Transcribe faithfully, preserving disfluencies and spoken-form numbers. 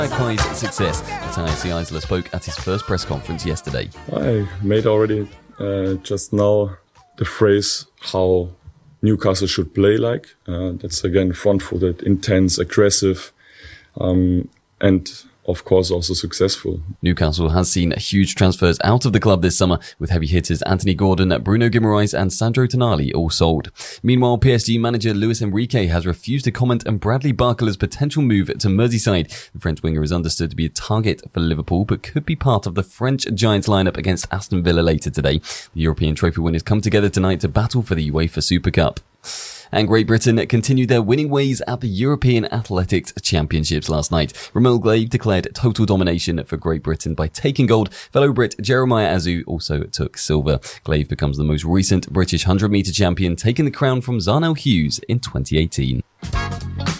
Kai's success. Matthias Eisler spoke at his first press conference yesterday. I made already uh, just now the phrase how Newcastle should play like. Uh, that's again front-footed, intense, aggressive, um, and of course also successful. Newcastle has seen huge transfers out of the club this summer, with heavy hitters Anthony Gordon, Bruno Guimaraes and Sandro Tonali all sold. Meanwhile, P S G manager Luis Enrique has refused to comment on Bradley Barcola's potential move to Merseyside. The French winger is understood to be a target for Liverpool, but could be part of the French Giants lineup against Aston Villa later today. The European trophy winners come together tonight to battle for the UEFA Super Cup. And Great Britain continued their winning ways at the European Athletics Championships last night. Ramil Glave declared total domination for Great Britain by taking gold. Fellow Brit Jeremiah Azu also took silver. Glave becomes the most recent British one hundred metre champion, taking the crown from Zarnell Hughes in twenty eighteen.